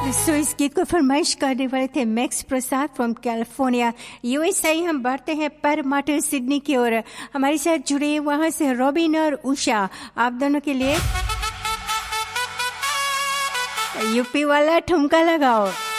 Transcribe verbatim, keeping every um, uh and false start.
सो इस गीत को फरमाइश करने वाले थे max Prasad from California USA. हम बढ़ते हैं पर मार्टिन सिडनी की ओर। हमारे साथ जुड़े वहां से रॉबिन और उषा, आप दोनों के लिए यूपी वाला ठुमका लगाओ।